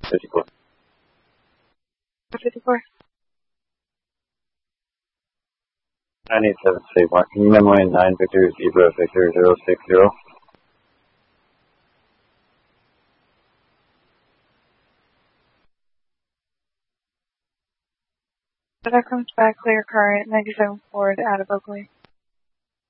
54. 54. 987 save one. Can you memory 9 Victor Zebra Victor 060? That comes back clear current 97 Ford out of Oakley.